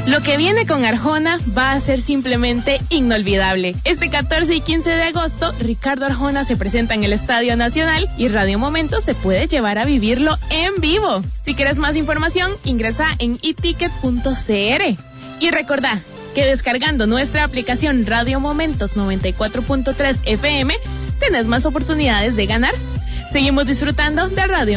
Lo que viene con Arjona va a ser simplemente inolvidable. Este 14 y 15 de agosto, Ricardo Arjona se presenta en el Estadio Nacional y Radio Momento se puede llevar a vivirlo en vivo. Si quieres más información, ingresa en eticket.cr. Y recordá que descargando nuestra aplicación Radio Momentos 94.3 FM, tenés más oportunidades de ganar. Seguimos disfrutando de Radio